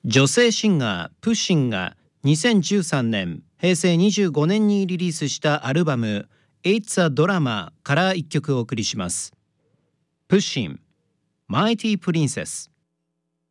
女性シンガープッシンが2013年平成25年にリリースしたアルバム It's a Drama から一曲お送りします。プッシン Mighty Princess。